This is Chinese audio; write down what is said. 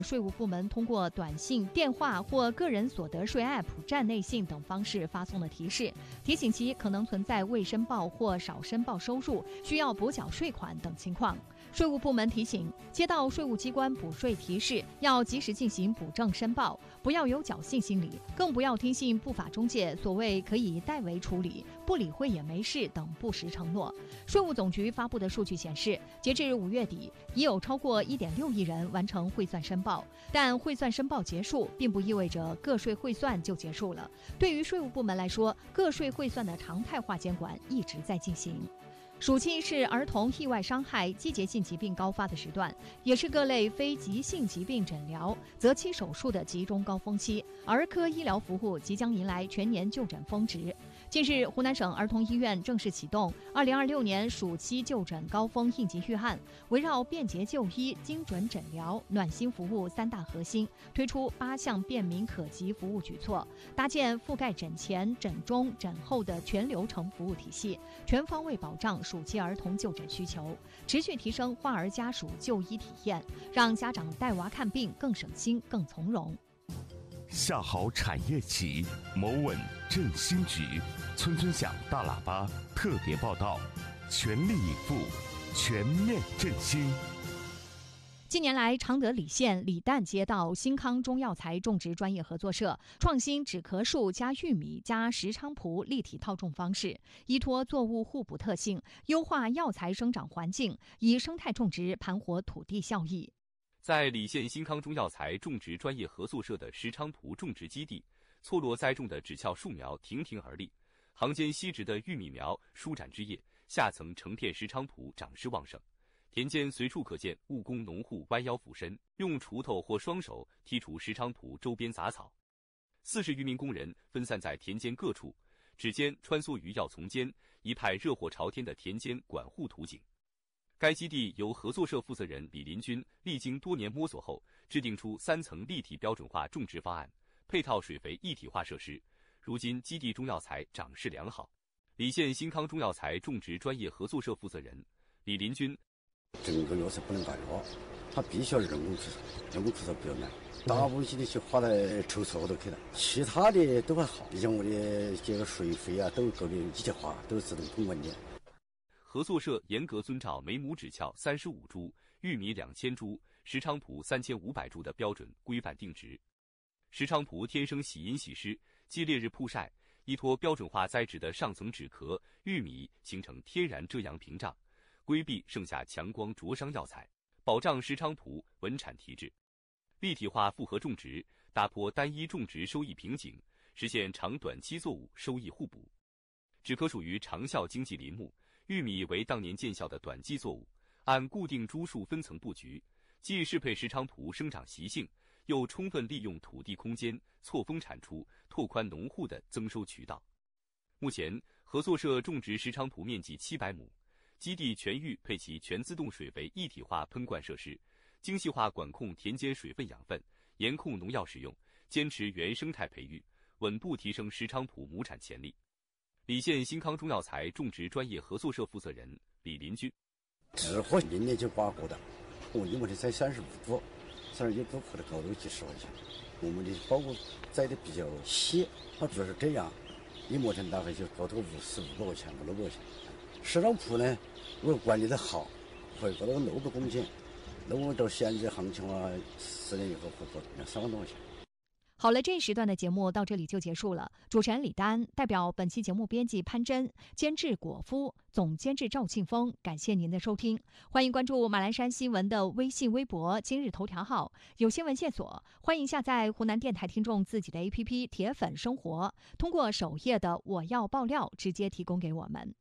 税务部门通过短信、电话或个人所得税 App 站内信等方式发送的提示，提醒其可能存在未申报或少申报收入、需要补缴税款等情况。税务部门提醒，接到税务机关补税提示，要及时进行补正申报，不要有侥幸心理，更不要听信不法中介所谓可以代为处理、不理会也没事等不实承诺。税务总局发布的数据显示，截至5月底，已有超过1.6亿人完成汇算申报。但汇算申报结束，并不意味着个税汇算就结束了。对于税务部门来说，个税汇算的常态化监管一直在进行。暑期是儿童意外伤害、季节性疾病高发的时段，也是各类非急性疾病诊疗、择期手术的集中高峰期，儿科医疗服务即将迎来全年就诊峰值。近日，湖南省儿童医院正式启动2026年暑期就诊高峰应急预案，围绕便捷就医、精准诊疗、暖心服务3大核心，推出8项便民可及服务举措，搭建覆盖诊前、诊中、诊后的全流程服务体系，全方位保障暑期儿童就诊需求，持续提升花儿家属就医体验，让家长带娃看病更省心、更从容。 下好产业企，谋稳振兴局，村村响大喇叭特别报道，全力以赴，全面振兴。 近年来，常德里县李旦街道新康中药材种植专业合作社创新止咳树加玉米加石菖蒲立体套种方式，依托作物互补特性，优化药材生长环境，以生态种植盘活土地效益。 在李县新康中药材种植专业合作社的石菖蒲种植基地，错落栽种的纸壳树苗亭亭而立，行间稀植的玉米苗舒展枝叶，下层成片石菖蒲长势旺盛。田间随处可见务工农户弯腰俯身，用锄头或双手剔除石菖蒲周边杂草。40余名工人分散在田间各处，指尖穿梭于药丛间，一派热火朝天的田间管护图景。该基地由合作社负责人李林军历经多年摸索后，制定出3层立体标准化种植方案，配套水肥一体化设施。如今基地中药材长势良好。李县新康中药材种植专业合作社负责人李林军： 整个药材不能干药，它必须要人工除草，人工除草比较难，大部分些的去花在臭草里头去了，其他的都还好。像我的这个水肥啊，都够的一体化，都是自动喷灌的。 合作社严格遵照每亩纸壳35株、玉米2000株、石菖蒲3500株的标准规范定植。石菖蒲天生喜阴喜湿，既烈日曝晒，依托标准化栽植的上层纸壳玉米形成天然遮阳屏障，规避盛夏强光灼伤药材，保障石菖蒲稳产提质。立体化复合种植，打破单一种植收益瓶颈，实现长短期作物收益互补。纸壳属于长效经济林木，玉米为当年见效的短季作物，按固定株数分层布局，既适配石菖蒲生长习性，又充分利用土地空间，错峰产出，拓宽农户的增收渠道。目前，合作社种植石菖蒲面积700亩，基地全域配齐全自动水肥一体化喷灌设施，精细化管控田间水分养分，严控农药使用，坚持原生态培育，稳步提升石菖蒲亩产潜力。李县新康中药材种植专业合作社负责人李林军： 纸货今年就8个的，我一亩的才35株，32株破的高度几10块钱。我们的包谷栽的比较细，它主要是这样，一亩产大概就高头55块钱、56块钱。石菖蒲呢，如果管理的好，会搞到6个公斤，6到现在行情啊，4年以后会做2-3万多块钱。 好了，这一时段的节目到这里就结束了。主持人李丹，代表本期节目编辑潘真，监制果夫，总监制赵庆峰，感谢您的收听。欢迎关注马栏山新闻的微信、微博、今日头条号，有新闻线索，欢迎下载湖南电台听众自己的 APP 铁粉生活，通过首页的我要爆料直接提供给我们。